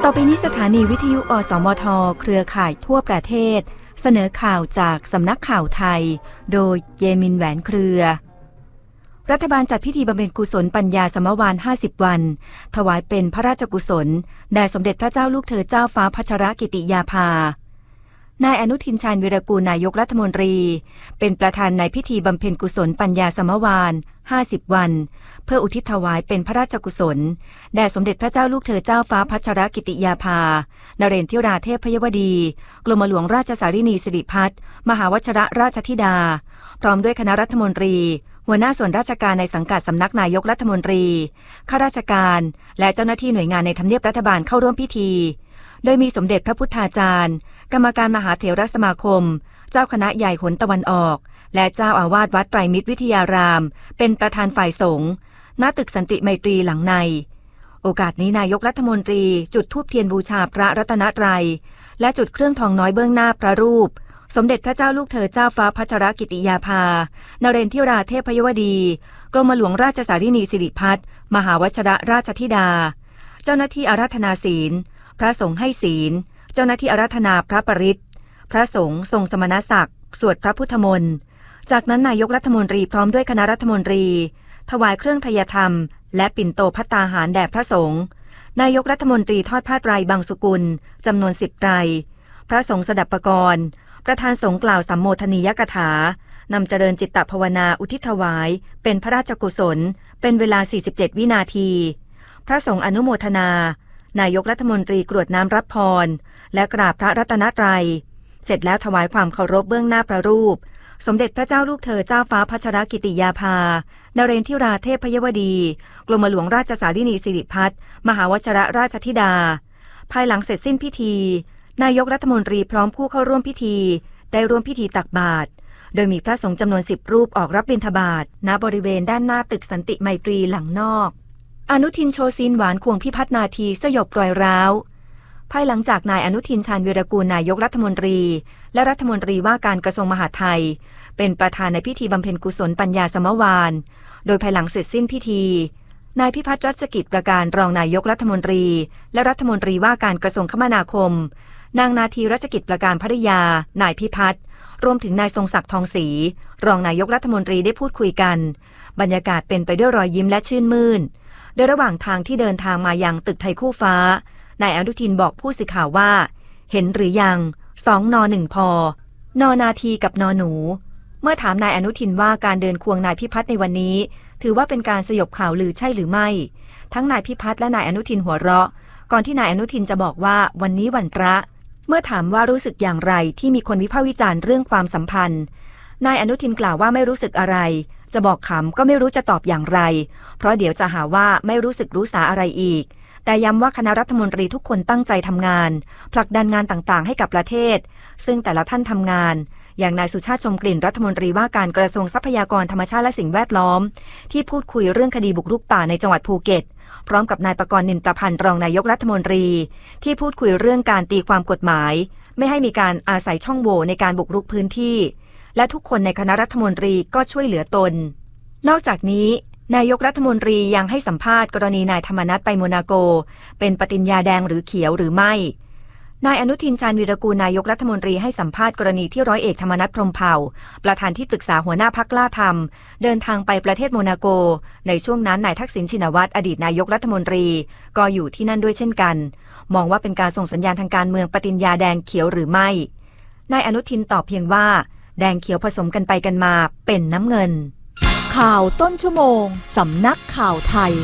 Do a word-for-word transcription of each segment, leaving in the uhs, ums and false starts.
อไปนี้สถานีวิทยุอสมทเครือข่ายทั่วประเทศเสนอข่าวจากสำนักข่าวไทยโดยเยมินแหวนเครือรัฐบาลจัดพิธีบำเพ็ญกุศลปัญญาสมวาลห้าสิบวันถวายเป็นพระราชกุศลแด่สมเด็จพระเจ้าลูกเธอเจ้าฟ้าพัชรกิติยาภานายอนุทินชาญวีรกูลนายกรัฐมนตรีเป็นประธานในพิธีบำเพ็ญกุศลปัญญาสมวาลห้าสิบวันเพื่ออุทิศถวายเป็นพระราชกุศลแด่สมเด็จพระเจ้าลูกเธอเจ้าฟ้าพัชรกิติยาภานเรนทิราเทพพยวดีกรมหลวงราชสารินีสิริพัฒน์มหาวชิรราชธิดาพร้อมด้วยคณะรัฐมนตรีหัวหน้าส่วนราชการในสังกัดสำนักนายกรัฐมนตรีข้าราชการและเจ้าหน้าที่หน่วยงานในทำเนียบรัฐบาลเข้าร่วมพิธีโดยมีสมเด็จพระพุทธาจารย์กรรมการมหาเถรสมาคมเจ้าคณะใหญ่หนตะวันออกและเจ้าอาวาสวัดไตรมิตรวิทยารามเป็นประธานฝ่ายสงฆ์ณตึกสันติไมตรีหลังในโอกาสนี้นายกรัฐมนตรีจุดธูปเทียนบูชาพระรัตนตรัยและจุดเครื่องทองน้อยเบื้องหน้าพระรูปสมเด็จพระเจ้าลูกเธอเจ้าฟ้าพัชรกิติยาภานเรนทิราเทพพยวดีกรมหลวงราชสารินีสิริพัฒน์มหาวชิรราชธิดาเจ้าหน้าที่อาราธนาศีลพระสงฆ์ให้ศีลเจ้าหน้าที่อาราธนาพระปริตรพระสงฆ์ทรงสมณศักดิ์สวดพระพุทธมนต์จากนั้นนายกรัฐมนตรีพร้อมด้วยคณะรัฐมนตรีถวายเครื่องไทยธรรมและปิ่นโตภัตตาหารแด่พระสงฆ์นายกรัฐมนตรีทอดผ้าไตรบางสุกุลจำนวนสิบไตรพระสงฆ์สดับปกรณ์ประธานสงฆ์กล่าวสัมโมทนียกถานำเจริญจิตตภาวนาอุทิศถวายเป็นพระราชกุศลเป็นเวลาสี่สิบเจ็ดวินาทีพระสงฆ์อนุโมทนานายกรัฐมนตรีกรวดน้ำรับพรและกราบพระรัตนตรัยเสร็จแล้วถวายความเคารพเบื้องหน้าพระรูปสมเด็จพระเจ้าลูกเธอเจ้าฟ้าพัชรกิติยาภานเรนทิราเทพพยวดีกรมหลวงราชสารินีสิริพัฒน์มหาวชิรราชธิดาภายหลังเสร็จสิ้นพิธีนายกรัฐมนตรีพร้อมผู้เข้าร่วมพิธีได้ร่วมพิธีตักบาตรโดยมีพระสงฆ์จำนวนสิบรูปออกรับบิณฑบาตณบริเวณด้านหน้าตึกสันติไมตรีหลังนอกอนุทินโชซีนหวานควงพิพัฒนาทีสยบรอยร้าวภายหลังจากนายอนุทินชาญวีรกูลนายกรัฐมนตรีและรัฐมนตรีว่าการกระทรวงมหาดไทยเป็นประธานในพิธีบำเพ็ญกุศลปัญญาสมวาลโดยภายหลังเสร็จสิ้นพิธีนายพิพัฒน์รัชกิจประการรองนายกรัฐมนตรีและรัฐมนตรีว่าการกระทรวงคมนาคมนางนาทีรัชกิจประการภริยานายพิพัฒน์รวมถึงนายทรงศักดิ์ทองศรีรองนายกรัฐมนตรีได้พูดคุยกันบรรยากาศเป็นไปด้วยรอยยิ้มและชื่นมื่นโดยระหว่างทางที่เดินทางมายังตึกไทยคู่ฟ้านายอนุทินบอกผู้สื่อข่าวว่าเห็นหรือยังสองนอหนึ่งพอนอนาทีกับนอหนูเมื่อถามนายอนุทินว่าการเดินควงนายพิพัฒน์ในวันนี้ถือว่าเป็นการสยบข่าวลือใช่หรือไม่ทั้งนายพิพัฒน์และนายอนุทินหัวเราะก่อนที่นายอนุทินจะบอกว่าวันนี้วันพระเมื่อถามว่ารู้สึกอย่างไรที่มีคนวิพากษ์วิจารณ์เรื่องความสัมพันธ์นายอนุทินกล่าวว่าไม่รู้สึกอะไรจะบอกขำก็ไม่รู้จะตอบอย่างไรเพราะเดี๋ยวจะหาว่าไม่รู้สึกรู้สาอะไรอีกแต่ย้ำว่าคณะรัฐมนตรีทุกคนตั้งใจทำงานผลักดันงานต่างๆให้กับประเทศซึ่งแต่ละท่านทำงานอย่างนายสุชาติชมกลิ่นรัฐมนตรีว่าการกระทรวงทรัพยากรธรรมชาติและสิ่งแวดล้อมที่พูดคุยเรื่องคดีบุกรุกป่าในจังหวัดภูเก็ตพร้อมกับนายประกรณ์นินประพันธ์รองนายกรัฐมนตรีที่พูดคุยเรื่องการตีความกฎหมายไม่ให้มีการอาศัยช่องโหว่ในการบุกรุกพื้นที่และทุกคนในคณะรัฐมนตรีก็ช่วยเหลือตนนอกจากนี้นายกรัฐมนตรียังให้สัมภาษณ์กรณีนายธรรมนัสไปโมนาโกเป็นปฏิญญาแดงหรือเขียวหรือไม่นายอนุทินชาญวีรกูลนายกรัฐมนตรีให้สัมภาษณ์กรณีที่ร้อยเอกธรรมนัสพรหมเผ่าประธานที่ปรึกษาหัวหน้าพรรคกล้าธรรมเดินทางไปประเทศโมนาโกในช่วงนั้นนายทักษิณชินวัตรอดีตนายกรัฐมนตรีก็อยู่ที่นั่นด้วยเช่นกันมองว่าเป็นการส่งสัญญาณทางการเมืองปฏิญญาแดงเขียวหรือไม่นายอนุทินตอบเพียงว่าแดงเขียวผสมกันไปกันมาเป็นน้ำเงินข่าวต้นชั่วโมงสำนักข่าวไทย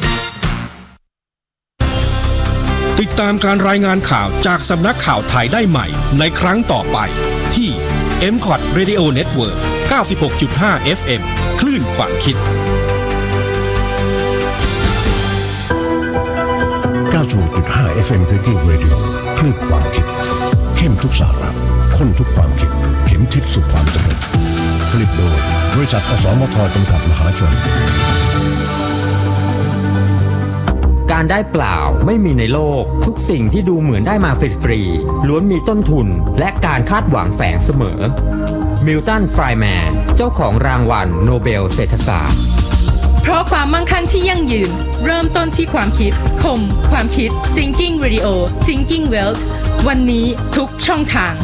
ติดตามการรายงานข่าวจากสำนักข่าวไทยได้ใหม่ในครั้งต่อไปที่ เอ็ม คอท Radio Network เก้าสิบหกจุดห้า เอฟ เอ็ม คลื่นความคิดเก้าสิบหกจุดห้า เอฟ เอ็ม Thinking Radio คลื่นความคิดเข้มทุกสาระข้นทุกความคิดเข็มทิศสู่ความเจริญผลิตโดยบริษัทอสมทจำกัดมหาชนการได้เปล่าไม่มีในโลกทุกสิ่งที่ดูเหมือนได้มาฟรีๆล้วนมีต้นทุนและการคาดหวังแฝงเสมอมิลตัน ไฟร์แมนเจ้าของรางวัลโนเบลเศรษฐศาสตร์เพราะความมั่งคั่งที่ยั่งยืนเริ่มต้นที่ความคิดคมความคิด Thinking Radio Thinking Wealth วันนี้ทุกช่องทาง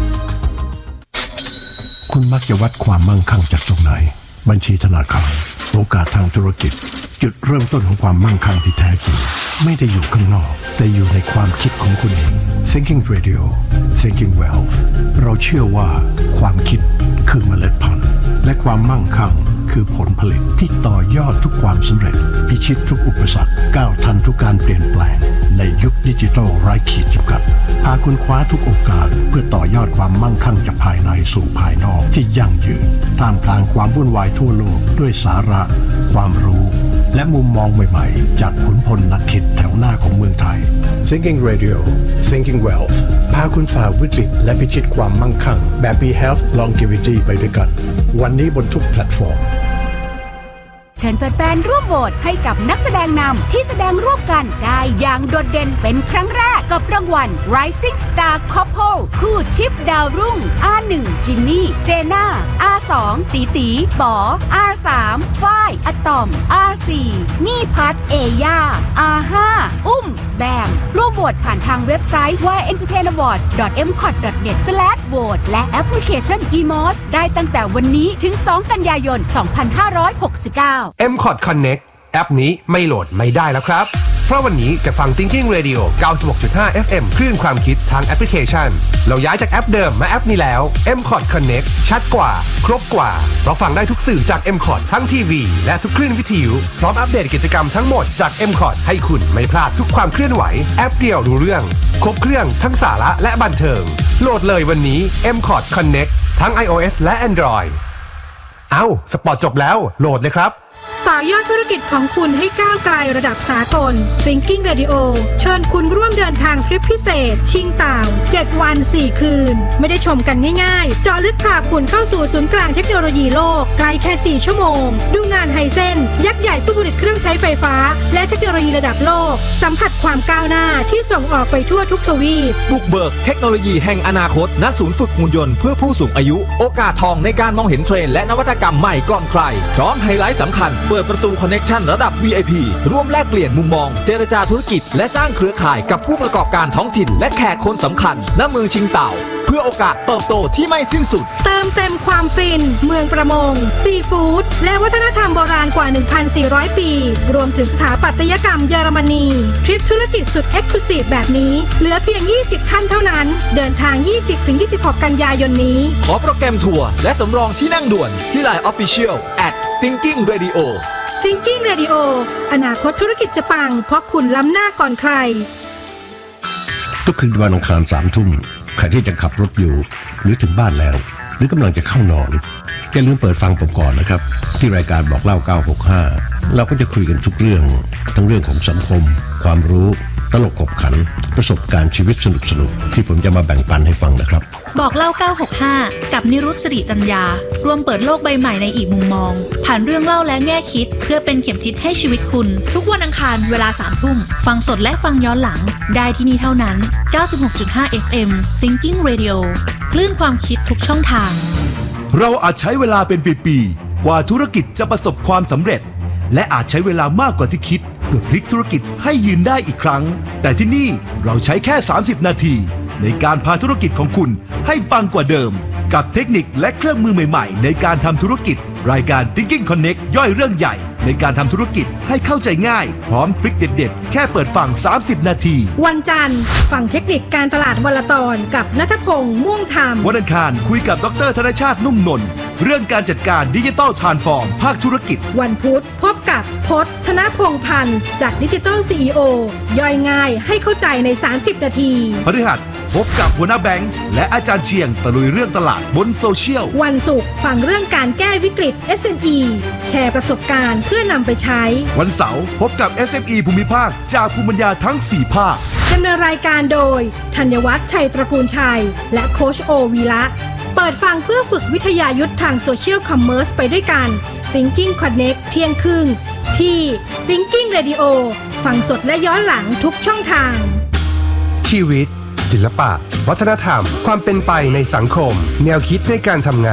คุณมักจะวัดความมั่งคั่งจากตรงไหนบัญชีธนาคารโอกาสทางธุรกิจจุดเริ่มต้นของความมั่งคั่งที่แท้จริงไม่ได้อยู่ข้างนอกแต่อยู่ในความคิดของคุณเอง Thinking Radio Thinking Wealth เราเชื่อว่าความคิดคือเมล็ดพันธุ์และความมั่งคั่งคือผลผลิตที่ต่อยอดทุกความสำเร็จพิชิตทุกอุปสรรคก้าวทันทุกการเปลี่ยนแปลงในยุคดิจิทัลไร้ขีดจำกัดพาคุณคว้าทุกโอกาสเพื่อต่อยอดความมั่งคั่งจากภายในสู่ภายนอกที่ยั่งยืนท่ามกลางความวุ่นวายทั่วโลกด้วยสาระความรู้และมุมมองใหม่ๆจากขุนพลนักคิดแถวหน้าของเมืองไทย Thinking Radio Thinking Wealth พาคุณฝ่าวิกฤตและพิชิตความมั่งคั่งแบบมี Health Longevity ไปด้วยกันวันนี้บนทุกแพลตฟอร์มเชิญแฟนๆร่วมโหวตให้กับนักแสดงนำที่แสดงร่วมกันได้อย่างโดดเด่นเป็นครั้งแรกกับรางวัล Rising Star Couple คู่ชิปดาวรุ่ง อาร์ หนึ่ง จินนี่ เจน่า อาร์ สอง ตีตีป๋อ อาร์ สาม ฝ้าย อะตอม อาร์ สี่ นี่พัท เอย่า อาร์ ห้า อุ้ม แบมร่วมโหวตผ่านทางเว็บไซต์ วาย เอ็นเตอร์เทน อวอร์ดส์ ดอท เอ็ม คอท ดอท เน็ต สแลช โหวต และแอปพลิเคชัน อี มอส ได้ตั้งแต่วันนี้ถึง สอง กันยายน สองพันห้าร้อยหกสิบเก้าเอ็ม คอท Connect แอปนี้ไม่โหลดไม่ได้แล้วครับเพราะวันนี้จะฟัง Thinking Radio เก้าสิบหกจุดห้า เอฟ เอ็ม คลื่นความคิดทางแอปพลิเคชันเราย้ายจากแอปเดิมมาแอปนี้แล้ว เอ็ม คอท Connect ชัดกว่าครบกว่าเพราะฟังได้ทุกสื่อจาก เอ็ม คอท ทั้งทีวีและทุกคลื่นวิทยุพร้อมอัปเดตกิจกรรมทั้งหมดจาก เอ็ม คอท ให้คุณไม่พลาดทุกความเคลื่อนไหวแอปเดียวรู้เรื่องครบเครื่องทั้งสาระและบันเทิงโหลดเลยวันนี้ เอ็ม คอท Connect ทั้ง iOS และ Android เอ้าสปอร์ตจบแล้วโหลดเลยครับต่อยอดธุรกิจของคุณให้ก้าวไกลระดับสากล Thinking Radio เชิญคุณร่วมเดินทางทริปพิเศษชิงเต่าเจ็ดวันสี่คืนไม่ได้ชมกันง่ายๆเจาะลึกพาคุณเข้าสู่ศูนย์กลางเทคโนโลยีโลกไกลแค่สี่ชั่วโมงดูงานไฮเซนยักษ์ใหญ่ผู้ผลิตเครื่องใช้ไฟฟ้าและเทคโนโลยีระดับโลกสัมผัสความก้าวหน้าที่ส่งออกไปทั่วทุกทวีปบุกเบิกเทคโนโลยีแห่งอนาคตณศูนย์ฝึกหุ่นยนต์เพื่อผู้สูงอายุโอกาสทองในการมองเห็นเทรนด์และนวัตกรรมใหม่ก่อนใครพร้อมไฮไลท์สำคัญเปิดประตูคอนเนคชั่นระดับ วี ไอ พี ร่วมแลกเปลี่ยนมุมมองเจรจาธุรกิจและสร้างเครือข่ายกับผู้ประกอบการท้องถิ่นและแขกคนสำคัญณเมืองชิงเต่าเพื่อโอกาสเติบโตที่ไม่สิ้นสุดเติมเต็มความฟินเมืองประมงซีฟู้ดและวัฒนธรรมโบราณกว่า หนึ่งพันสี่ร้อย ปีรวมถึงสถาปัตยกรรมเยอรมนีทริปธุรกิจสุดเอ็กซ์คลูซีฟแบบนี้เหลือเพียงยี่สิบท่านเท่านั้นเดินทาง ยี่สิบถึงยี่สิบหก กันยายนนี้ขอโปรแกรมทัวร์และสำรองที่นั่งด่วนที่ ไลน์ Official แอท Thinking Radio Thinking Radio อนาคตธุรกิจจะปังเพราะคุณล้ำหน้าก่อนใครทุกคืนวันอังคารสามทุ่มใครที่จะขับรถอยู่หรือถึงบ้านแล้วหรือกำลังจะเข้านอนอย่าลืมเปิดฟังผมก่อนนะครับที่รายการบอกเล่าเก้าหกห้าเราก็จะคุยกันทุกเรื่องทั้งเรื่องของสังคมความรู้ตลกขบขันประสบการณ์ชีวิตสนุกๆที่ผมจะมาแบ่งปันให้ฟังนะครับบอกเล่าเก้าหกห้ากับนิรุต สิริตัญญารวมเปิดโลกใบใหม่ในอีกมุมมองผ่านเรื่องเล่าและแง่คิดเพื่อเป็นเข็มทิศให้ชีวิตคุณทุกวันอังคารเวลาสามทุ่มฟังสดและฟังย้อนหลังได้ที่นี่เท่านั้น เก้าสิบหกจุดห้า เอฟ เอ็ม Thinking Radio คลื่นความคิดทุกช่องทางเราอาจใช้เวลาเป็นปีๆกว่าธุรกิจจะประสบความสำเร็จและอาจใช้เวลามากกว่าที่คิดเพื่อพลิกธุรกิจให้ยืนได้อีกครั้งแต่ที่นี่เราใช้แค่สามสิบนาทีในการพาธุรกิจของคุณให้ปังกว่าเดิมกับเทคนิคและเครื่องมือใหม่ๆในการทำธุรกิจรายการ Thinking Connect ย่อยเรื่องใหญ่ในการทำธุรกิจให้เข้าใจง่ายพร้อมทริคเด็ดๆแค่เปิดฟังสามสิบนาทีวันจันทร์ฟังเทคนิคการตลาดวันละตอนกับณัฐพงษ์ม่วงธรรมวันอังคารคุยกับดร.ธนชาตินุ่มนนท์เรื่องการจัดการดิจิทัลทรานส์ฟอร์มภาคธุรกิจวันพุธพบกับพจน์ธนพงษ์พันธ์จากดิจิทัล ซี อี โอ ย่อยง่ายให้เข้าใจในสามสิบนาทีพฤหัสพบกับหัวหน้าแบงค์และอาจารย์เชียงตะลุยเรื่องตลาดบนโซเชียลวันศุกร์ฟังเรื่องการแก้วิกฤต เอส เอ็ม อี แชร์ประสบการณ์เพื่อนำไปใช้วันเสาร์พบกับ เอส เอ็ม อี ภูมิภาคจากภูมิปัญญาทั้งสี่ภาคดำเนินรายการโดยธัญวัฒน์ชัยตระกูลชัยและโค้ชโอวีระเปิดฟังเพื่อฝึกวิทยายุทธทางโซเชียลคอมเมอร์สไปด้วยกัน Thinking Connect เที่ยงครึ่งที่ Thinking Radio ฟังสดและย้อนหลังทุกช่องทางชีวิตศิลปะวัฒนธรรมความเป็นไปในสังคมแนวคิดในการทำงาน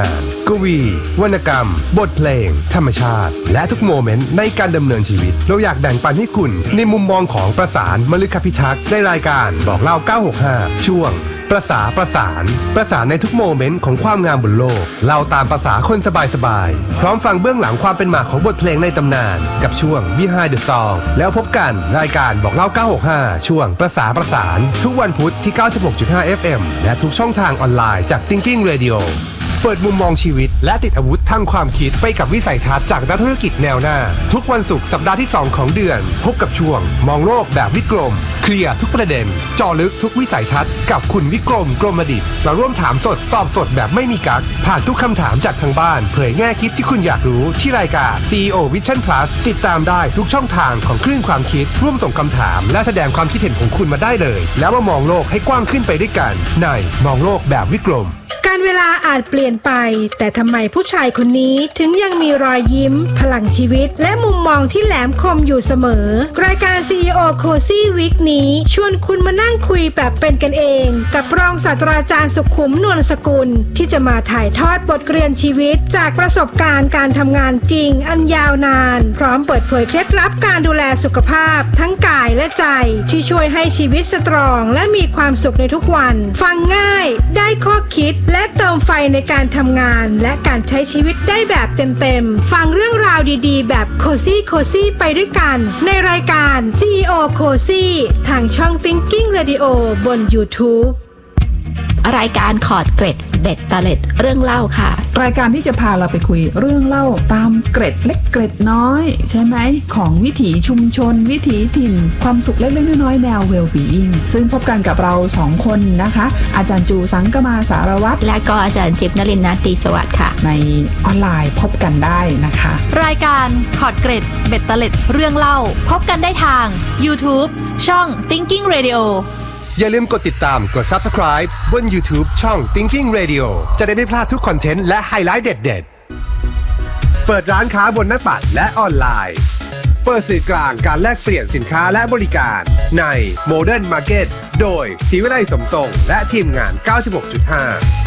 กวีวรรณกรรมบทเพลงธรรมชาติและทุกโมเมนต์ในการดำเนินชีวิตเราอยากแบ่งปันให้คุณในมุมมองของประสานมฤคพิทักษ์ในรายการบอกเล่าเก้าหกห้าช่วงประสาประสานประสานในทุกโมเมนต์ของความงามบนโลกเล่าตามภาษาคนสบายๆพร้อมฟังเบื้องหลังความเป็นมาของบทเพลงในตำนานกับช่วง Behind the Song แล้วพบกันรายการบอกเล่าเก้าหกห้าช่วงประสาประสานทุกวันพุธที่ เก้าสิบหกจุดห้า เอฟ เอ็ม และทุกช่องทางออนไลน์จาก Thinking Radio เปิดมุมมองชีวิตและติดอาวุธทางความคิดไปกับวิสัยทัศน์จากนักธุรกิจแนวหน้าทุกวันศุกร์สัปดาห์ที่สองของเดือนพบกับช่วงมองโลกแบบวิกรมเคลียร์ทุกประเด็นเจาะลึกทุกวิสัยทัศน์กับคุณวิกรมกรมดิษฐ์มาร่วมถามสดตอบสดแบบไม่มีกั๊กผ่านทุกคำถามจากทางบ้านเผยแง่คิดที่คุณอยากรู้ที่รายการ ซี อี โอ Vision Plus ติดตามได้ทุกช่องทางของคลื่นความคิดร่วมส่งคำถามและแสดงความคิดเห็นของคุณมาได้เลยแล้วมามองโลกให้กว้างขึ้นไปด้วยกันในมองโลกแบบวิกรมการเวลาอาจเปลี่ยนไปแต่ทำไมผู้ชายคนนี้ถึงยังมีรอยยิ้มพลังชีวิตและมุมมองที่แหลมคมอยู่เสมอรายการ ซี อี โอ Cozy Week นี้ชวนคุณมานั่งคุยแบบเป็นกันเองกับรองศาสตราจารย์สุขุมนวลสกุลที่จะมาถ่ายทอดบทเรียนชีวิตจากประสบการณ์การทำงานจริงอันยาวนานพร้อมเปิดเผยเคล็ดลับการดูแลสุขภาพทั้งกายและใจที่ช่วยให้ชีวิตสตรองและมีความสุขในทุกวันฟังง่ายได้ข้อคิดและเติมไฟในการทำงานและการใช้ชีวิตได้แบบเต็มๆฟังเรื่องราวดีๆแบบโคซี่โคซี่ไปด้วยกันในรายการ ซี อี โอ Cozy ทางช่อง Thinking Radio บน YouTube รายการขอดเกร็ดเบ็ดตะเล็ดเรื่องเล่าค่ะรายการที่จะพาเราไปคุยเรื่องเล่าตามเกร็ดเล็กเกร็ดน้อยใช่ไหมของวิถีชุมชนวิถีถิ่นความสุขเล็กๆน้อยๆแนว well-being ซึ่งพบกันกับเราสองคนนะคะอาจารย์จูสังกมาสารวัตรและก็อาจารย์จิ๊บนฤมล ตรีสวัสดิ์ค่ะในออนไลน์พบกันได้นะคะรายการขอดเกร็ดเบ็ดตะเล็ดเรื่องเล่าพบกันได้ทาง YouTube ช่อง Thinking Radio อย่าลืมกดติดตามกด Subscribe บน YouTube ช่อง Thinking Radio จะได้ไม่พลาดทุกคอนเทนต์และไฮไลท์เด็ดๆเปิดร้านค้าบนหน้าปัดและออนไลน์เปิดสื่อกลางการแลกเปลี่ยนสินค้าและบริการใน Modern Market โดยศรีวิไลสมทรงและทีมงาน เก้าสิบหกจุดห้า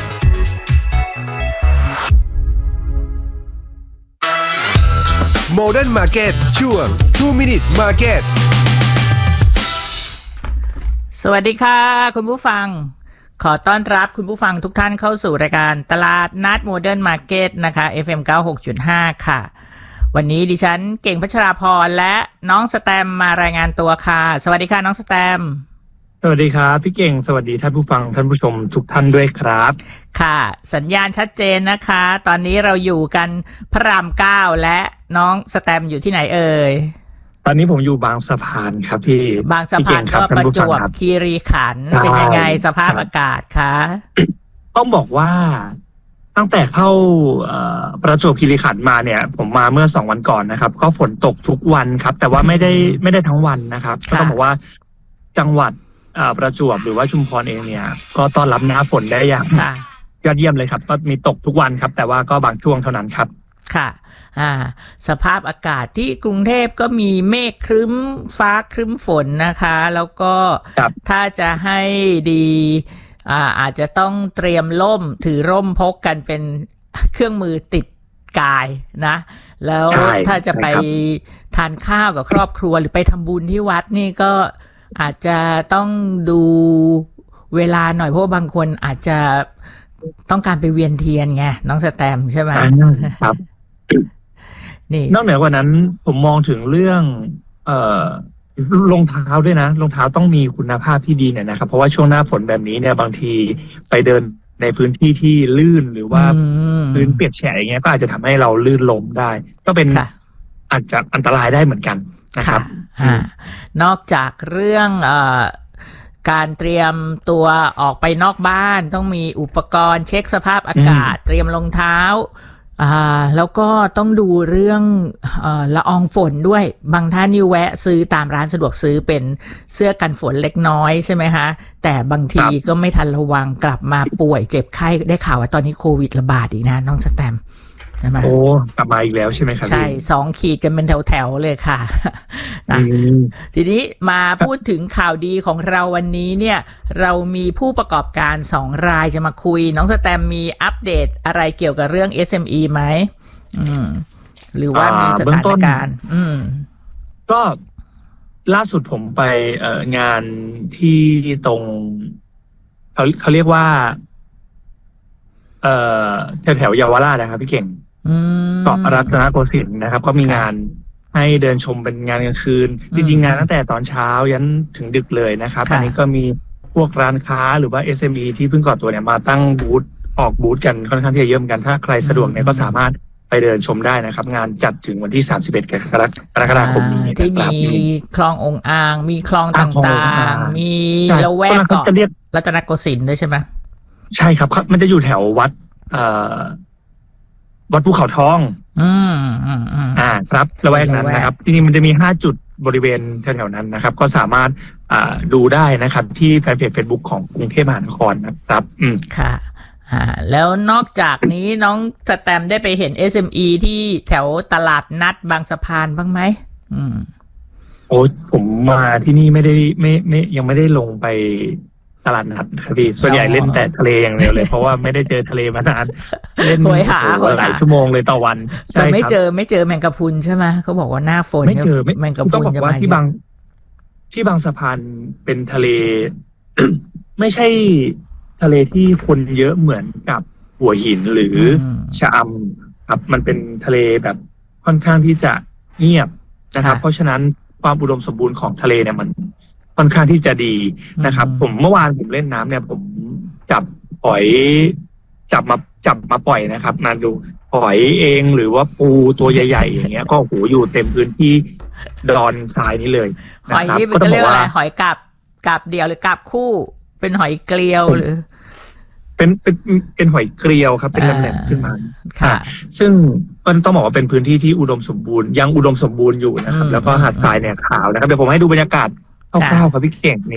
Modern Market ช่วง two minute Market สวัสดีค่ะคุณผู้ฟังขอต้อนรับคุณผู้ฟังทุกท่านเข้าสู่รายการตลาดนัดโมเดิร์นมาร์เก็ตนะคะ เอฟ เอ็ม เก้าสิบหกจุดห้า ค่ะวันนี้ดิฉันเก่งพัชราพรและน้องสแตมมารายงานตัวค่ะสวัสดีค่ะน้องสแตมสวัสดีครับพี่เก่งสวัสดีท่านผู้ฟังท่านผู้ชมทุกท่านด้วยครับค่ะสัญญาณชัดเจนนะคะตอนนี้เราอยู่กันพระรามเก้าและน้องสแตมอยู่ที่ไหนเอ่ยตอนนี้ผมอยู่บางสะพานครับพี่บางสะพานก็ประจวบคีรีขันธ์เป็นยังไงสภาพอากาศคะต้องบอกว่าตั้งแต่เข้าประจวบคีรีขันธ์มาเนี่ยผมมาเมื่อสองวันก่อนนะครับก็ฝนตกทุกวันครับแต่ว่าไม่ได้ไม่ได้ทั้งวันนะครับก็ต้องบอกว่าจังหวัดประจวบหรือว่าชุมพรเองเนี่ยก็ต้อนรับหน้าฝนได้อย่างยอดเยี่ยมเลยครับก็มีตกทุกวันครับแต่ว่าก็บางช่วงเท่านั้นครับค่ะอ่าสภาพอากาศที่กรุงเทพก็มีเมฆครึ้มฟ้าครึ้มฝนนะคะแล้วก็ถ้าจะให้ดีอ่าอาจจะต้องเตรียมร่มถือร่มพกกันเป็นเครื่องมือติดกายนะแล้วถ้าจะไปทานข้าวกับครอบครัวหรือไปทำบุญที่วัดนี่ก็อาจจะต้องดูเวลาหน่อยเพราะบางคนอาจจะต้องการไปเวียนเทียนไงน้องสแตมใช่ไหมครับนี่นอกเหนือกว่านั้นผมมองถึงเรื่องเอ่อรองเท้าด้วยนะรองเท้าต้องมีคุณภาพที่ดีเนี่ยนะครับเพราะว่าช่วงหน้าฝนแบบนี้เนี่ยบางทีไปเดินในพื้นที่ที่ลื่นหรือว่าพื้นเปียกแฉะอย่างเงี้ยก็อาจจะทำให้เราลื่นล้มได้ก็เป็นอาจจะอันตรายได้เหมือนกันนะครับนอกจากเรื่องเอ่อการเตรียมตัวออกไปนอกบ้านต้องมีอุปกรณ์เช็คสภาพอากาศเตรียมรองเท้าอ่าแล้วก็ต้องดูเรื่องเอ่อละอองฝนด้วยบางท่านนี่แวะซื้อตามร้านสะดวกซื้อเป็นเสื้อกันฝนเล็กน้อยใช่ไหมคะแต่บางทีก็ไม่ทันระวังกลับมาป่วยเจ็บไข้ได้ข่าวว่าตอนนี้โควิดระบาดอีกนะน้องสแตมใช่ไหมโอ้กลับมาอีกแล้วใช่ไหมครับใช่สองขีดกันเป็นแถวๆเลยค่ะนะทีนี้มาพูดถึงข่าวดีของเราวันนี้เนี่ยเรามีผู้ประกอบการสองรายจะมาคุยน้องสแตมมีอัปเดตอะไรเกี่ยวกับเรื่อง เอส เอ็ม อี ไหมอืมหรือว่ามีสถานการณ์อืมก็ล่าสุดผมไปเอ่องานที่ตรงเขาเขาเรียกว่าเอ่อแถวแถวเยาวราชนะครับพี่เก่งเกาะรัตนโกสินทร์นะครับก็มีงานให้เดินชมเป็นงานกลางคืนจริงๆงานตั้งแต่ตอนเช้ายันถึงดึกเลยนะครับอันนี้ก็มีพวกร้านค้าหรือว่า เอส เอ็ม อี ที่เพิ่งก่อตัวเนี่ยมาตั้งบูธออกบูธกันค่อนข้างที่จะเยอะเหมือนกันถ้าใครสะดวกเนี่ยก็สามารถไปเดินชมได้นะครับงานจัดถึงวันที่สามสิบเอ็ดกรกฎาคมนี้ที่มีคลององอ่างมีคลองต่างๆมีละแวกเกาะรัตนโกสินทร์ด้วยใช่ไหมใช่ครับมันจะอยู่แถววัดเอ่อวัดภูเขาทองอืมอืมอืมอ่าครับละแวกนั้นนะครับที่นี่มันจะมีห้าจุดบริเวณแถวๆนั้นนะครับก็สามารถอ่าดูได้นะครับที่แฟนเพจ Facebook ของกรุงเทพมหานครนะครับอืมค่ะอ่าแล้วนอกจากนี้น้องสแตมได้ไปเห็น เอส เอ็ม อี ที่แถวตลาดนัดบางสะพานบ้างไหมอืมโอ้ผมมาที่นี่ไม่ได้ไม่ไม่ยังไม่ได้ลงไปตลาดนัดครับพี่ส่วนใหญ่เล่นแต่ทะเลอย่างเดียวเลยเพราะว่าไม่ได้เจอทะเลมานานเล่นหลายชั่วโมงเลยต่อวันแต่ไม่เจอไม่เจอแมงกะพรุนใช่ไหมเขาบอกว่าหน้าฝนไม่เจอแมงกะพรุนจะมาที่บางที่บางสะพานเป็นทะเล ไม่ใช่ทะเลที่คนเยอะเหมือนกับหัวหินหรือชะอำครับมันเป็นทะเลแบบค่อนข้างที่จะเงียบนะครับเพราะฉะนั้นความอุดมสมบูรณ์ของทะเลเนี่ยมันค่อนข้างที่จะดีนะครับผมเมื่อวานผมเล่นน้ำเนี่ยผมจับหอยจับมาจับมาปล่อยนะครับมาดูหอยเองหรือว่าปูตัวใหญ่ๆอย่างเงี้ยก็โหอยู่เต็มพื้นที่ดอนทรายนี้เลยหอยนี่มันจะเรียกอะไรหอยกาบกาบเดียวหรือกาบคู่เป็นหอยเกลียวหรือเป็นเป็นเป็นหอยเกลียวครับเป็นแหลมๆขึ้นมาค่ะซึ่งมันต้องบอกว่าเป็นพื้นที่ที่อุดมสมบูรณ์ยังอุดมสมบูรณ์อยู่นะครับแล้วก็หาดทรายเนี่ยขาวนะครับเดี๋ยวผมให้ดูบรรยากาศคร่าวๆครับพี่เก่งนี่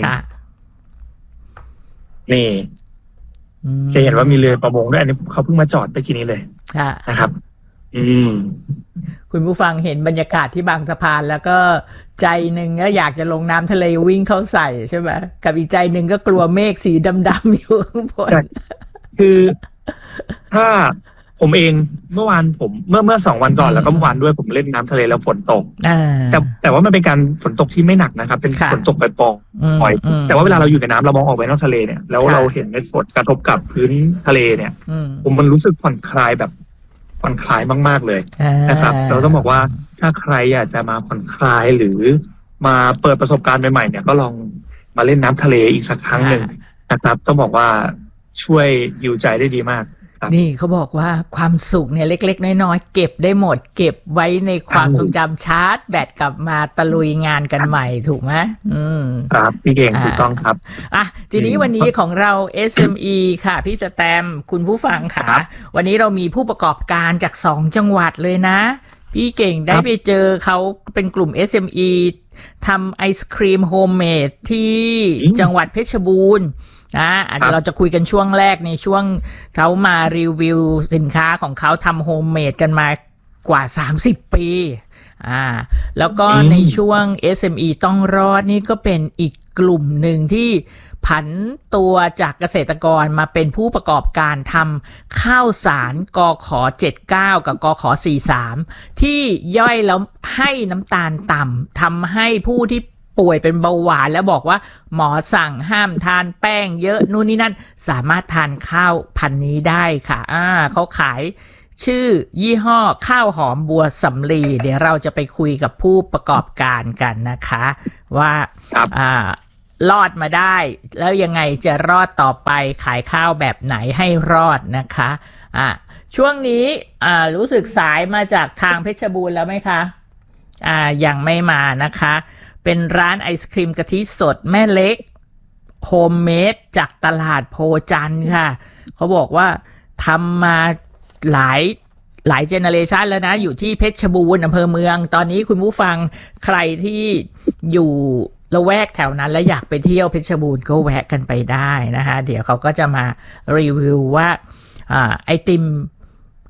นี่จะเห็นว่ามีเรือประมงด้วยอันนี้เขาเพิ่งมาจอดไปกี่นี้เลยนะครับอืมคุณผู้ฟังเห็นบรรยากาศที่บางสะพานแล้วก็ใจหนึ่งก็อยากจะลงน้ำทะเลวิ่งเข้าใส่ใช่ไหมกับอีกใจหนึ่งก็กลัวเมฆสีดำๆอยู่ข้างบนคือถ้าผมเองเมื่อวานผมเมื่อเมื่อสองวันก่อนแล้วก็เมื่อวานด้วยผมเล่นน้ำทะเลแล้วฝนตกแต่แต่ว่ามันเป็นการฝนตกที่ไม่หนักนะครับเป็นฝนตกปล่อยๆแต่ว่าเวลาเราอยู่ในน้ำเรามองออกไปนอกทะเลเนี่ยแล้วเราเห็นเม็ดฝนกระทบกับพื้นทะเลเนี่ยผมมันรู้สึกผ่อนคลายแบบผ่อนคลายมากๆเลยนะครับเราต้องบอกว่าถ้าใครอยากจะมาผ่อนคลายหรือมาเปิดประสบการณ์ใหม่ๆเนี่ยก็ลองมาเล่นน้ำทะเลอีกสักครั้งหนึ่งนะครับต้องบอกว่าช่วยฮิวใจได้ดีมากนี่เขาบอกว่าความสุขเนี่ยเล็กๆน้อยๆเก็บได้หมดเก็บไว้ในความทรงจำชาร์จแบตกลับมาตะลุยงานกันใหม่ถูกไหมอืมครับพี่เก่งถูกต้องครับอ่ะทีนี้วันนี้ของเรา เอส เอ็ม อี ค่ะพี่สแตมคุณผู้ฟังค่ะวันนี้เรามีผู้ประกอบการจากสองจังหวัดเลยนะพี่เก่งได้ไปเจอเขาเป็นกลุ่ม เอส เอ็ม อี ทำไอศครีมโฮมเมดที่จังหวัดเพชรบูรณ์นะอาจจะเราจะคุยกันช่วงแรกในช่วงเขามารีวิวสินค้าของเขาทำโฮมเมดกันมากว่าสามสิบปีอ่าแล้วก็ในช่วง เอส เอ็ม อี ต้องรอดนี่ก็เป็นอีกกลุ่มหนึ่งที่ผันตัวจากเกษตรกรมาเป็นผู้ประกอบการทำข้าวสารกขเจ็ดสิบเก้ากับกขสี่สิบสามที่ย่อยแล้วให้น้ำตาลต่ำทำให้ผู้ที่ป่วยเป็นเบาหวานแล้วบอกว่าหมอสั่งห้ามทานแป้งเยอะนู่นนี่นั่นสามารถทานข้าวพันธุ์นี้ได้ค่ะอ่าเขาขายชื่อยี่ห้อข้าวหอมบัวสำลีเดี๋ยวเราจะไปคุยกับผู้ประกอบการกันนะคะว่าอ่ารอดมาได้แล้วยังไงจะรอดต่อไปขายข้าวแบบไหนให้รอดนะคะอ่าช่วงนี้อ่ารู้สึกสายมาจากทางเพชรบูรณ์แล้วไหมคะอ่ายังไม่มานะคะเป็นร้านไอศครีมกะทิสดแม่เล็กโฮมเมดจากตลาดโพจันทร์ค่ะเขาบอกว่าทำมาหลายหลายเจเนอเรชันแล้วนะอยู่ที่เพชรบูรณ์อำเภอเมืองตอนนี้คุณผู้ฟังใครที่อยู่ละแวกแถวนั้นแล้วอยากไปเที่ยวเพชรบูรณ์ก็แวะกันไปได้นะคะเดี๋ยวเขาก็จะมารีวิวว่าอ่าไอติม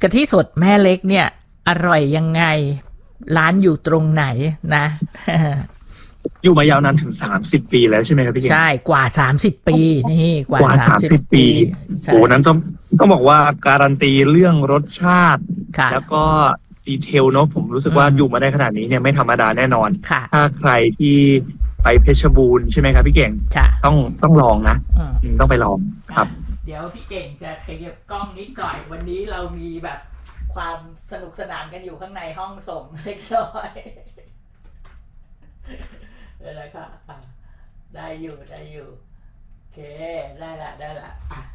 กะทิสดแม่เล็กเนี่ยอร่อยยังไงร้านอยู่ตรงไหนนะอยู่มายาวนานถึงสามสิบปีแล้วใช่ไหมครับพี่เก่งใช่กว่าสามสิบปีนี่กว่าสามสิบปีโอ้นั้นต้องต้องบอกว่าการันตีเรื่องรสชาติแล้วก็ดีเทลเนาะผมรู้สึกว่าอยู่มาได้ขนาดนี้เนี่ยไม่ธรรมดาแน่นอนถ้าใครที่ไปเพชรบูรณ์ใช่ไหมครับพี่เก่งต้องต้องลองนะต้องไปลองครับเดี๋ยวพี่เก่งจะขยับกล้องนิดหน่อยวันนี้เรามีแบบความสนุกสนานกันอยู่ข้างในห้องส่งเล็กน้อยได้แล้วค่ะได้อยู่ได้อยู่โอเคได้ละได้ละ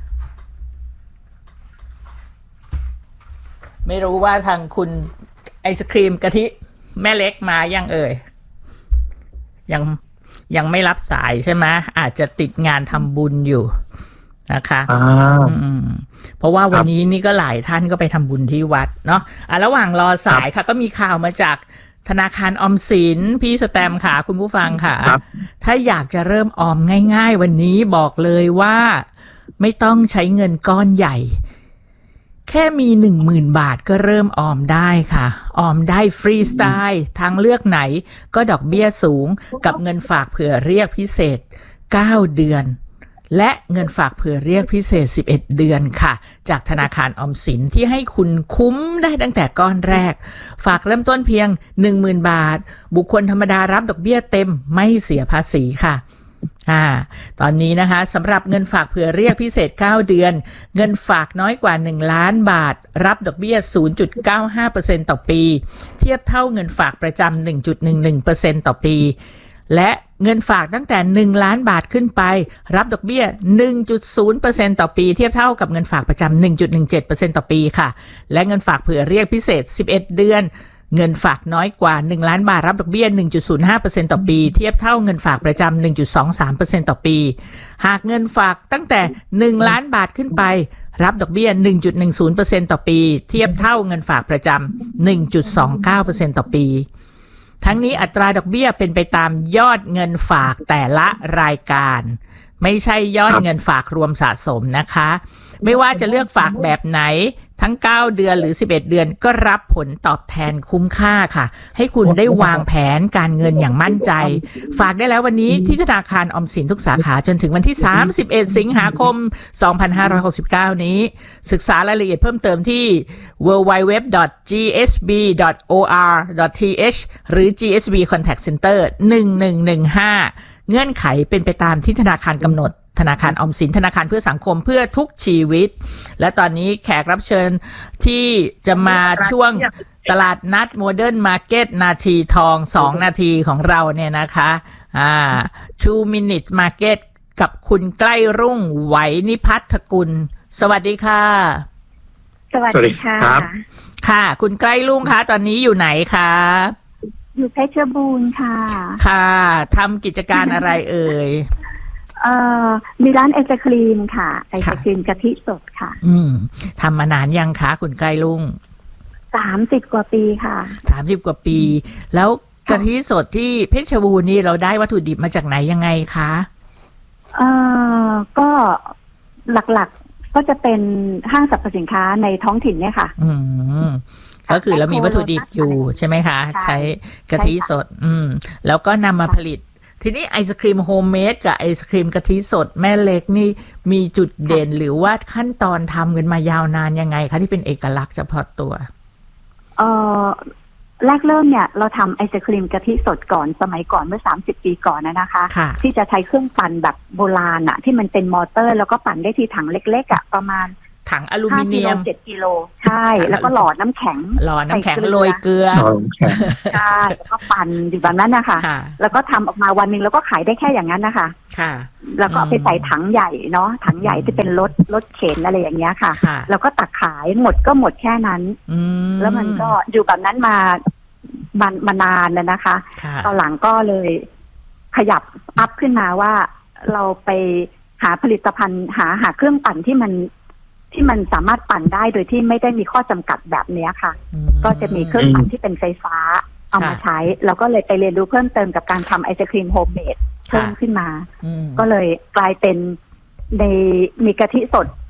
ไม่รู้ว่าทางคุณไอศครีมกะทิแม่เล็กมายังเอ่ยยังยังไม่รับสายใช่ไหมอาจจะติดงานทำบุญอยู่นะคะอืมเพราะว่าวันนี้นี่ก็หลายท่านก็ไปทำบุญที่วัดเนาะอ่ะระหว่างรอสายค่ะก็มีข่าวมาจากธนาคารออมสินพี่สแตมค่ะคุณผู้ฟังค่ะถ้าอยากจะเริ่มออมง่ายๆวันนี้บอกเลยว่าไม่ต้องใช้เงินก้อนใหญ่แค่มี หนึ่งหมื่น บาทก็เริ่มออมได้ค่ะออมได้ฟรีสไตล์ทางเลือกไหนก็ดอกเบี้ยสูงกับเงินฝากเผื่อเรียกพิเศษเก้าเดือนและเงินฝากเผื่อเรียกพิเศษสิบเอ็ดเดือนค่ะจากธนาคารออมสินที่ให้คุณคุ้มได้ตั้งแต่ก้อนแรกฝากเริ่มต้นเพียง หนึ่งหมื่น บาทบุคคลธรรมดารับดอกเบี้ยเต็มไม่เสียภาษีค่ะอ่าตอนนี้นะคะสำหรับเงินฝากเผื่อเรียกพิเศษเก้าเดือนเงินฝากน้อยกว่าหนึ่งล้านบาทรับดอกเบี้ย ศูนย์จุดเก้าห้าเปอร์เซ็นต์ ต่อปีเทียบเท่าเงินฝากประจำ หนึ่งจุดหนึ่งหนึ่งเปอร์เซ็นต์ ต่อปีและเงินฝากตั้งแต่หนึ่งล้านบาทขึ้นไปรับดอกเบี้ย หนึ่งจุดศูนย์เปอร์เซ็นต์ ต่อปีเทียบเท่ากับเงินฝากประจำ หนึ่งจุดหนึ่งเจ็ดเปอร์เซ็นต์ ต่อปีค่ะและเงินฝากเผื่อเรียกพิเศษสิบเอ็ดเดือนเงินฝากน้อยกว่าหนึ่งล้านบาทรับดอกเบี้ย หนึ่งจุดศูนย์ห้าเปอร์เซ็นต์ ต่อปีเทียบเท่าเงินฝากประจำ หนึ่งจุดสองสามเปอร์เซ็นต์ ต่อปีหากเงินฝากตั้งแต่หนึ่งล้านบาทขึ้นไปรับดอกเบี้ย หนึ่งจุดหนึ่งศูนย์เปอร์เซ็นต์ ต่อปีเทียบเท่าเงินฝากประจำ หนึ่งจุดสองเก้าเปอร์เซ็นต์ ต่อปีทั้งนี้อัตราดอกเบี้ยเป็นไปตามยอดเงินฝากแต่ละรายการไม่ใช่ยอดเงินฝากรวมสะสมนะคะไม่ว่าจะเลือกฝากแบบไหนทั้งเก้าเดือนหรือสิบเอ็ดเดือนก็รับผลตอบแทนคุ้มค่าค่ะให้คุณได้วางแผนการเงินอย่างมั่นใจฝากได้แล้ววันนี้ที่ธนาคารออมสินทุกสาขาจนถึงวันที่สามสิบเอ็ดสิงหาคมสองพันห้าร้อยหกสิบเก้านี้ศึกษารายละเอียดเพิ่มเติมที่ ดับเบิลยู ดับเบิลยู ดับเบิลยู ดอท จี เอส บี ดอท โอ อาร์ ดอท ที เอช หรือ จี เอส บี Contact Center หนึ่งหนึ่งหนึ่งห้าเงื่อนไขเป็นไปตามที่ธนาคารกำหนดธนาคารออมสินธนาคารเพื่อสังคมเพื่อทุกชีวิตและตอนนี้แขกรับเชิญที่จะมาช่วงตลาดนัดโมเดิร์นมาร์เก็ตนาทีทองสองนาทีของเราเนี่ยนะคะอ่า two minute market กับคุณใกล้รุ่งไหวนิพัฒน์กุลสวัสดีค่ะสวัสดีค่ะค่ะคุณใกล้รุ่งคะตอนนี้อยู่ไหนคะอยู่เพชรบูรณ์ค่ะค่ะทำกิจการอะไรเอ่ยเอ่อมีร้านไอศครีมค่ะไอศครีมกะทิสดค่ะอืมทำมานานยังคะคุณใกล้ลุงสามสิบกว่าปีค่ะสามสิบกว่าปีแล้วกะทิสดที่เพชรบูรณ์นี่เราได้วัตถุดิบมาจากไหนยังไงคะเอ่อก็หลักๆก็จะเป็นห้างสรรพสินค้าในท้องถิ่นเนี่ยค่ะอืมก็คือเรามีวัตถุดิบอยู่ใช่ไหมคะใช้กะทิสดอืมแล้วก็นำมาผลิตทีนี้ไอศครีมโฮมเมดกับไอศครีมกะทิสดแม่เล็กนี่มีจุดเด่นหรือว่าขั้นตอนทำกันมายาวนานยังไงคะที่เป็นเอกลักษณ์เฉพาะตัวเอ่อแรกเริ่มเนี่ยเราทำไอศครีมกะทิสดก่อนสมัยก่อนเมื่อสามสิบปีก่อนนะนะคะที่จะใช้เครื่องปั่นแบบโบราณอะที่มันเป็นมอเตอร์แล้วก็ปั่นได้ที่ถังเล็กๆอะประมาณถังอลูมิเนียมเจ็ดกิโลใช่แล้วก็หล่อน้ำแข็งหล่อน้ำแข็งโรยเกลือใช่แล้วก็ปั่นอยู่แบบนั้นนะคะแล้วก็ทำออกมาวันนึงแล้วก็ขายได้แค่อย่างนั้นนะคะค่ะแล้วก็ไปใส่ถังใหญ่เนาะถังใหญ่ที่เป็นรถรถเข็นอะไรอย่างเงี้ยค่ะแล้วก็ตักขายหมดก็หมดแค่นั้นแล้วมันก็อยู่แบบนั้นมามันมานานแล้วนะคะตอนหลังก็เลยขยับอัพขึ้นมาว่าเราไปหาผลิตภัณฑ์หาหาเครื่องปั่นที่มันที่มันสามารถปั่นได้โดยที่ไม่ได้มีข้อจำกัดแบบนี้ค่ะก็จะมีเครื่องปั่นที่เป็นไฟฟ้าเอามาใช้แล้วก็เลยไปเรียนรู้เพิ่มเติมกับการทำไอศครีมโฮมเมดเพิ่มขึ้นมาก็เลยกลายเป็นในมีกะทิสด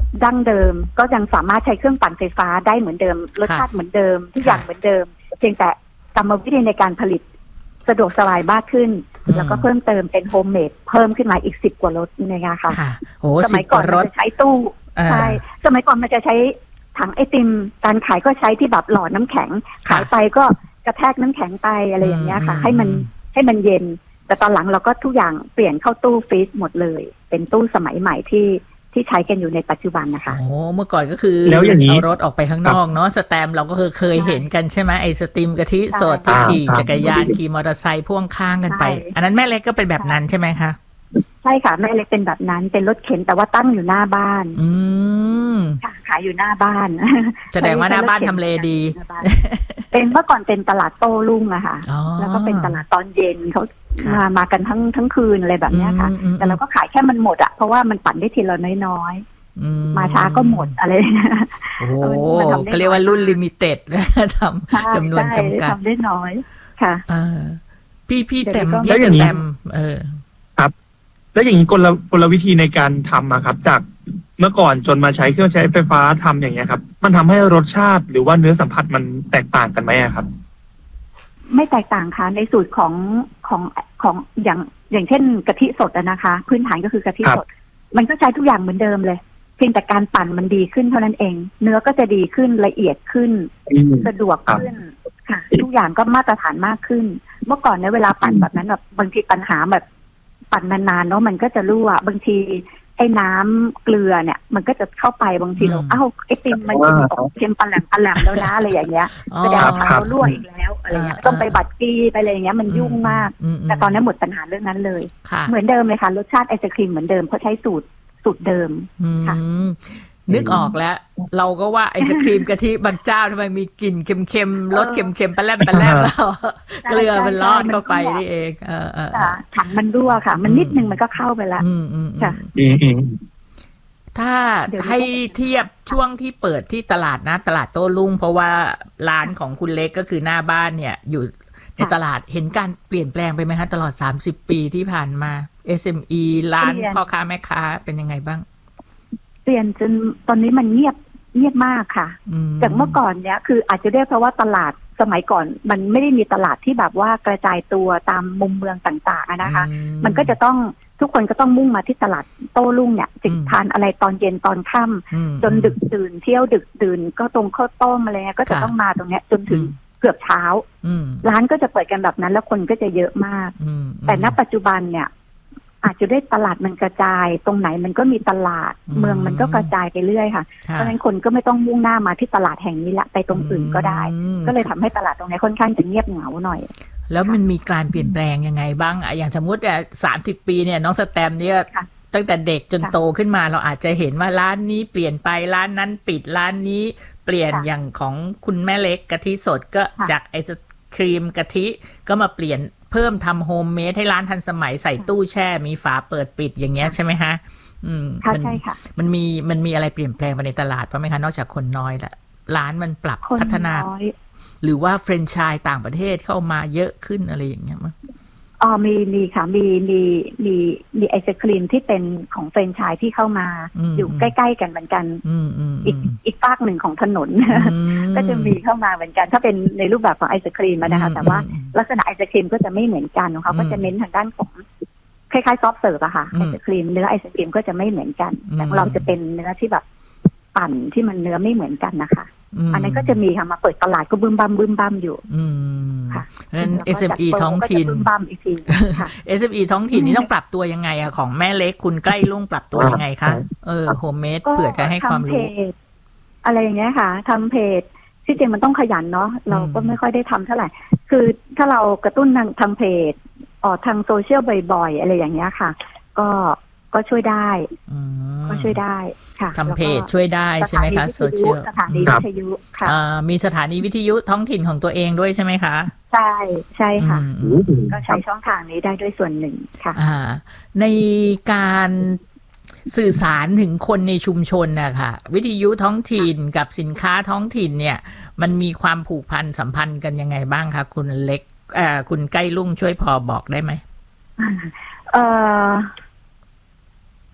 ดั้งเดิมก็ยังสามารถใช้เครื่องปั่นไฟฟ้าได้เหมือนเดิมรสชาติเหมือนเดิมทุกอย่างเหมือนเดิมเพียงแต่กรรมวิธีในการผลิตสะดวกสบายมากขึ้นแล้วก็เพิ่มเติมเป็นโฮมเมดเพิ่มขึ้นมาอีกสิบกว่ารสเนี่ยค่ะสมัยก่อนมันจะใช้ตู้ใช่สมัยก่อนมันจะใช้ถังไอติมการขายก็ใช้ที่แบบหลอดน้ำแข็งขายไปก็กระแทกน้ำแข็งไปอะไรอย่างเงี้ยค่ะให้มันให้มันเย็นแต่ตอนหลังเราก็ทุกอย่างเปลี่ยนเข้าตู้ฟรีซหมดเลยเป็นตู้สมัยใหม่ที่ที่ใช้กันอยู่ในปัจจุบันนะคะโอ้เมื่อก่อนก็คือแล้วอย่างนี้เอารถออกไปข้างนอกเนาะสแตมเราก็เคยเห็นกันใช่ไหมไอสตรีมกะทิสดที่ขี่จักรยานขี่มอเตอร์ไซค์พ่วงข้างกันไปอันนั้นแม่เล็กก็เป็นแบบนั้นใช่ไหมคะใช่ค่ะแม่เล็กเป็นแบบนั้นเป็นรถเข็นแต่ว่าตั้งอยู่หน้าบ้านอืมขายอยู่หน้าบ้านแสดงว่าหน้าบ้านทำเลดีเป็นเมื่อก่อนเป็นตลาดโต้รุ่งอะค่ะแล้วก็เป็นตลาดตอนเย็นเขามามากันทั้งทั้งคืนอะไรแบบนี้ค่ะแต่เราก็ขายแค่มันหมดอะเพราะว่ามันปั่นได้ทีละน้อยๆมาช้าก็หมดอะไรโอ้ก็เรียกว่ารุ่นลิมิเต็ดทำจำนวนจำกัดทำได้น้อยค่ะพี่พี่แต่แล้วอย่างนี้เออครับแล้วอย่างนี้กลกลวิธีในการทำอะครับจากเมื่อก่อนจนมาใช้เครื่องใช้ไฟฟ้าทำอย่างเงี้ยครับมันทำให้รสชาติหรือว่าเนื้อสัมผัสมันแตกต่างกันไหมครับไม่แตกต่างค่ะในสูตรของของของอย่างอย่างเช่นกะทิสดนะคะพื้นฐานก็คือกะทิสดมันก็ใช้ทุกอย่างเหมือนเดิมเลยเพียงแต่การปั่นมันดีขึ้นเท่านั้นเองเนื้อก็จะดีขึ้นละเอียดขึ้นสะดวกขึ้นค่ะทุกอย่างก็มาตรฐานมากขึ้นเมื่อก่อนในเวลาปั่นแบบนั้นแบบบางทีปัญหาแบบปั่นนานๆเนาะมันก็จะรั่วบางทีไอ้น้ำเกลือเนี่ยมันก็จะเข้าไปบางทีเราเอ้าไอติมมันจะออกเค็มปลาแหลมปลาแหลมแล้วนะอะไรอย่างเงี้ยแสดงว่าเรารั่วอีกแล้วอะไรเงี้ยต้องไปบัดกี้ไปอะไรอย่างเงี้ยมันยุ่งมากแต่ตอนนี้หมดปัญหาเรื่องนั้นเลยเหมือนเดิมเลยค่ะรสชาติไอศครีมเหมือนเดิมเพราะใช้สูตรสูตรเดิมค่ะนึกออกแล้วเราก็ว่าไอศครีมกะทิบางเจ้าทำไมมีกลิ่นเค็มๆรสเค็มๆปลาแหลมปลาแหลมแล้วเกลือมันลอดเข้าไปนี่เองเออๆถังมันรั่วค่ะมันนิดนึงมันก็เข้าไปแล้วค่ะถ้าให้เทียบช่วงที่เปิดที่ตลาดนะตลาดโต้รุ่งเพราะว่าร้านของคุณเล็กก็คือหน้าบ้านเนี่ยอยู่ในตลาดเห็นการเปลี่ยนแปลงไปไหมคะตลอดสามสิบปีที่ผ่านมา เอส เอ็ม อี ร้านพ่อค้าแม่ค้าเป็นยังไงบ้างเปลี่ยนจนตอนนี้มันเงียบเงียบมากค่ะจากเมื่อก่อนเนี้ยคืออาจจะได้เพราะว่าตลาดสมัยก่อนมันไม่ได้มีตลาดที่แบบว่ากระจายตัวตามมุมเมืองต่างๆนะคะมันก็จะต้องทุกคนก็ต้องมุ่งมาที่ตลาดโต้รุ่งเนี่ยจิทานอะไรตอนเย็นตอนค่ำจนดึกดื่นเที่ยวดึกดื่นก็ตรงข้าวต้มอะไรเงี้ยก็จะต้องมาตรงเนี้ยจนถึงเกือบเช้าร้านก็จะเปิดกันแบบนั้นแล้วคนก็จะเยอะมากแต่ณปัจจุบันเนี่ยอาจจะด้วยตลาดมันกระจายตรงไหนมันก็มีตลาดเมืองมันก็กระจายไปเรื่อยค่ะเพราะฉะนั้นคนก็ไม่ต้องมุ่งหน้ามาที่ตลาดแห่งนี้ละไปตรงอื่นก็ได้ก็เลยทำให้ตลาดตรงนี้ค่อนข้างจะเงียบเหงาหน่อยแล้วมันมีการเปลี่ยนแปลงยังไงบ้างอย่างสมมติอ่ะสามสิบปีเนี่ยน้องสแตมเนี่ยตั้งแต่เด็กจนโตขึ้นมาเราอาจจะเห็นว่าร้านนี้เปลี่ยนไปร้านนั้นปิดร้านนี้เปลี่ยนอย่างของคุณแม่เล็กกะทิสดก็จากไอศครีมกะทิก็มาเปลี่ยนเพิ่มทำโฮมเมดให้ร้านทันสมัยใส่ตู้แช่มีฝาเปิดปิดอย่างเงี้ยใช่ไหมฮะอืมใช่ค่ะมันมีมันมีอะไรเปลี่ยนแปลงไปในตลาดป่ะไหมคะนอกจากคนน้อยละร้านมันปรับพัฒนาหรือว่าแฟรนไชส์ต่างประเทศเข้ามาเยอะขึ้นอะไรอย่างเงี้ยมั้ยอ๋อมีมีค่ะมีมีมีมีไอศครีมที่เป็นของแฟรนไชส์ที่เข้ามาอยู่ใกล้ๆกันเหมือนกันอีกอีกฝากหนึ่งของถนนก็จะมีเข้ามาเหมือนกันถ้าเป็นในรูปแบบของไอศครีมนะคะแต่ว่าลักษณะไอศครีมก็จะไม่เหมือนกันของเขาก็จะเน้นทางด้านของคล้ายๆซอฟต์เสิร์ฟอะค่ะไอศครีมเนื้อไอศครีมก็จะไม่เหมือนกันแต่เราจะเป็นเนื้อที่แบบปั่นที่มันเนื้อไม่เหมือนกันนะคะอันนั้นก็จะมีค่ะมาเปิดตลาดก็บึ้มบั้มบึ้มบั้มอยู่ค่ะนั้น เอส เอ็ม อี ท้องถิ่น เอส เอ็ม อี ท้องถิ่นนี่ต้องปรับตัวยังไงอะของแม่เล็กคุณใกล้ลุงปรับตัวยังไงคะเออโฮมเมดเผื่อจะให้ความรู้อะไรอย่างเงี้ยค่ะทำเพจที่จริงมันต้องขยันเนาะเราก็ไม่ค่อยได้ทำเท่าไหร่คือถ้าเรากระตุ้นทางทางเพจออกทางโซเชียลบ่อยๆอะไรอย่างเงี้ยค่ะก็ก็ช่วยได้ก็ช่วยได้ค่ะทำเพจช่วยได้ใช่ไหมคะโซเชียลสถานีวิทยุค่ะมีสถานีวิทยุท้องถิ่นของตัวเองด้วยใช่ไหมคะใช่ใช่ค่ะก็ใช้ช่องทางนี้ได้ด้วยส่วนหนึ่งค่ะในการสื่อสารถึงคนในชุมชนนะคะวิทยุท้องถิ่นกับสินค้าท้องถิ่นเนี่ยมันมีความผูกพันสัมพันธ์กันยังไงบ้างคะคุณเล็กคุณใกล้ลุงช่วยพอบอกได้ไหมเอ่อค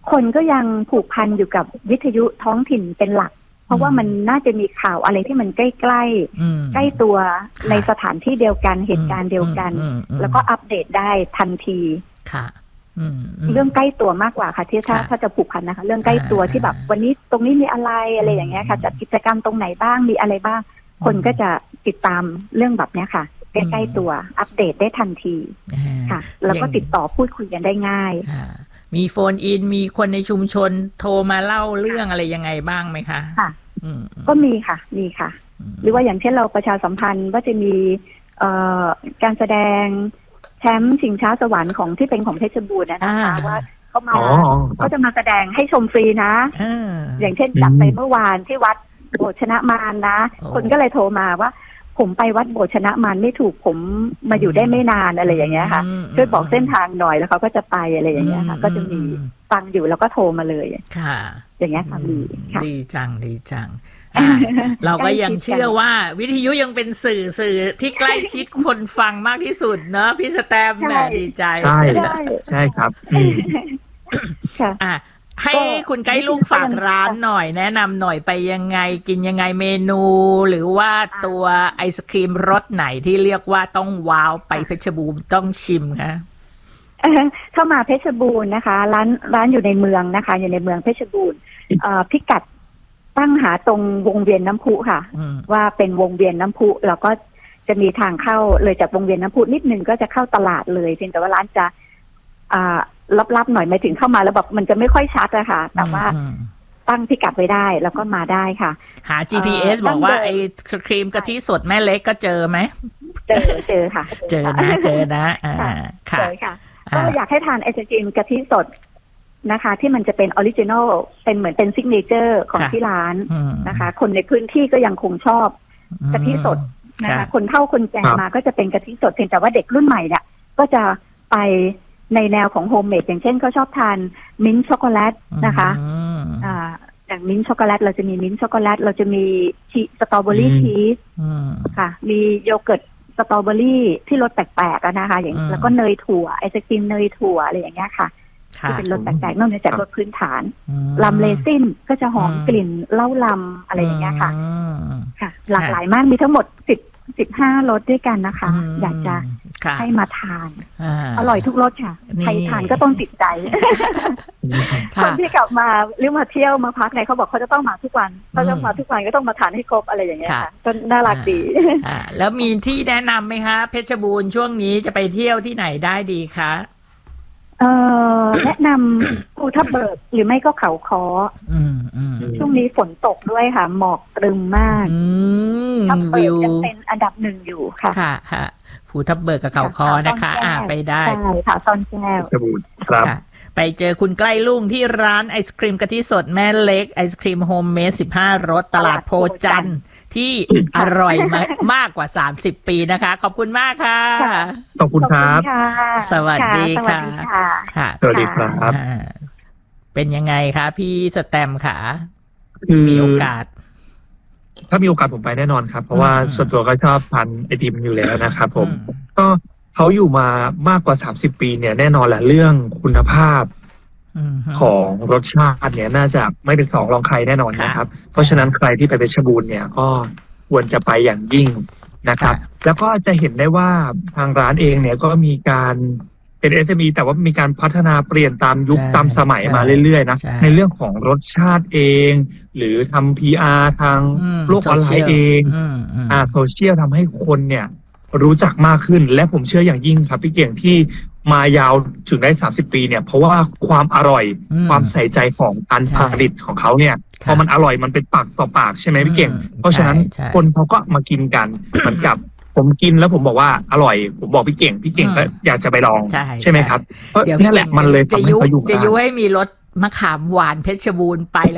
คนก็ยังผูกพันอยู่กับวิทยุท้องถิ่นเป็นหลักเพราะว่ามันน่าจะมีข่าวอะไรที่มันใกล้ๆใกล้ตัวในสถานที่เดียวกันเหตุการณ์เดียวกันแล้วก็อัปเดตได้ทันทีค่ะเรื่องใกล้ตัวมากกว่าค่ะที่ถ้าถ้าจะผูกพันนะคะเรื่องใกล้ตัวที่แบบวันนี้ตรงนี้มีอะไรอะไรอย่างเงี้ยค่ะจัดกิจกรรมตรงไหนบ้างมีอะไรบ้างคนก็จะติดตามเรื่องแบบเนี้ยค่ะใกล้ๆตัวอัปเดตได้ทันทีค่ะแล้วก็ติดต่อพูดคุยกันได้ง่ายมีโฟนอินมีคนในชุมชนโทรมาเล่าเรื่องอะไรยังไงบ้างไหมคะค่ะก็มีค่ะมีค่ะหรือว่าอย่างเช่นเราประชาสัมพันธ์ว่าจะมีการแสดงแชมป์ชิงช้าสวรรค์ของที่เป็นของเพชรบูรณ์นะคะว่าเขามาก็จะมาแสดงให้ชมฟรีนะอย่างเช่นจัดไปเมื่อวานที่วัดโบสถ์ชนะมารนะคนก็เลยโทรมาว่าผมไปวัดโบสถ์ชนะมารไม่ถูกผมมาอยู่ได้ไม่นานอะไรอย่างเงี้ยค่ะช่วยบอกเส้นทางหน่อยแล้วเขาก็จะไปอะไรอย่างเงี้ยค่ะก็จะมีฟังอยู่แล้วก็โทรมาเลยค่ะอย่างเงี้ยค่ะดีดีจังดีจังเราก็ยังเชื่อว่าวิทยุยังเป็นสื่อสื่อที่ใกล้ชิดคนฟังมากที่สุดเนอะพี่สแตมป์เนี่ยดีใจใช่ใช่ครับอ่ะให้คุณไกด์ลุงฝากร้านหน่อยแนะนำหน่อยไปยังไงกินยังไงเมนูหรือว่าตัวไอศครีมรสไหนที่เรียกว่าต้องว้าวไปเพชรบูรณ์ต้องชิมคะเข้ามาเพชรบูรณ์นะคะร้านร้านอยู่ในเมืองนะคะอยู่ในเมืองเพชรบูรณ์พิกัดตั้งหาตรงวงเวียนน้ำพุค่ะว่าเป็นวงเวียนน้ำพุแล้วก็จะมีทางเข้าเลยจากวงเวียนน้ำพุนิดนึงก็จะเข้าตลาดเลยเพียงแต่ว่าร้านจะอ่าลับๆหน่อยไม่ถึงเข้ามาแล้วแบบมันจะไม่ค่อยชัดอะค่ะแต่ว่าตั้งพิกัดไว้ได้แล้วก็มาได้ค่ะหา จี พี เอส บอกว่าไอศครีมกะทิสดแม่เล็กก็เจอไหมเจอเจอค่ะเจอนะเจอนะอ่าค่ะค่ะก็อยากให้ทานไอศครีมกะทิสดนะคะที่มันจะเป็นออริจินอลเป็นเหมือนเป็นซิกเนเจอร์ของที่ร้านนะคะคนในพื้นที่ก็ยังคงชอบกะทิสดนะคะคนเฒ่าคนแก่มาก็จะเป็นกะทิสดเพียงแต่ว่าเด็กรุ่นใหม่เนี่ยก็จะไปในแนวของโฮมเมดอย่างเช่นเขาชอบทานมิ้นท์ช็อกโกแลตนะคะอ่าอย่างมิ้นท์ช็อกโกแลตเราจะมีมิ้นท์ช็อกโกแลตเราจะมีชีสตรอเบอรี่ชีสค่ะมีโยเกิร์ตสตรอเบอรี่ที่รสแปลกๆนะคะอย่างแล้วก็เนยถั่วไอศกรีมเนยถั่วอะไรอย่างเงี้ยค่ะที่เป็นรสแปลกๆนอกจากรสพื้นฐานลำเลซินก็จะหอมกลิ่นเหล้าลำอะไรอย่างเงี้ยค่ะค่ะหลากหลายมากมีทั้งหมดสิบสิบห้ารสด้วยกันนะคะอยากจะให้มาทานอร่อยทุกรสค่ะใครทานก็ต้องติดใจคนที่กลับมาหรือมาเที่ยวมาพักไหนเขาบอกเขาจะต้องมาทุกวันเขาจะมาทุกวันก็ต้องมาทานให้ครบอะไรอย่างเงี้ยค่ะก็น่ารักดีแล้วมีที่แนะนำไหมคะเพชรบูรณ์ช่วงนี้จะไปเที่ยวที่ไหนได้ดีคะเอ่อแนะนำภูทับเบิกหรือไม่ก็เขาค้อช่วงนี้ฝนตกด้วยค่ะหมอกตรึมมากทับเบิกยังเป็นอันดับหนึ่งอยู่ค่ะค่ะค่ะภูทับเบิกกับเขาค้อนะคะอ่าไปได้ใช่ค่ะตอนแก้วครับไปเจอคุณใกล้ลุงที่ร้านไอศครีมกะทิสดแม่เล็กไอศครีมโฮมเมดสิบห้ารสตลาดโพจันทร์ที่อร่อยมากกว่าสามสิบปีนะคะขอบคุณมากค่ะขอบคุณครับสวัสดีค่ะค่ะสวัสดีครับเป็นยังไงคะพี่สแตมค่ะมีโอกาสถ้ามีโอกาสผมไปแน่นอนครับเพราะว่าส่วนตัวก็ชอบทานไอติมอยู่แล้วนะครับผมก็เขาอยู่มามากกว่าสามสิบปีเนี่ยแน่นอนแหละเรื่องคุณภาพของรสชาติเนี่ยน่าจะไม่เป็นของรองใครแน่นอนนะครับเพราะฉะนั้นใครที่ไปเพชรบูรณ์เนี่ยก็ควรจะไปอย่างยิ่งนะครับแล้วก็จะเห็นได้ว่าทางร้านเองเนี่ยก็มีการเป็น เอส เอ็ม อี แต่ว่ามีการพัฒนาเปลี่ยนตามยุคตามสมัยมาเรื่อยๆนะในเรื่องของรสชาติเองหรือทำ พี อาร์ ทางโลกออนไลน์เองอ่าโซเชียลทำให้คนเนี่ยรู้จักมากขึ้นและผมเชื่ออย่างยิ่งครับพี่เก่งที่มายาวถึงได้สามสิบปีเนี่ยเพราะว่าความอร่อยความใส่ใจของการผลิตของเขาเนี่ยพอมันอร่อยมันเป็นปากต่อปากใช่ไหมพี่เก่งเพราะฉะนั้นคนเขาก็มากินกันเหมือนกับผมกินแล้วผมบอกว่าอร่อยผมบอกพี่เก่งพี่เก่งก็อยากจะไปลองใช่ไหมครับเพราะนี่แหละมันเลยทำให้เขาอยู่จะยุให้มีรสมะขามหวานเพชรบูรณ์ไปแล้ว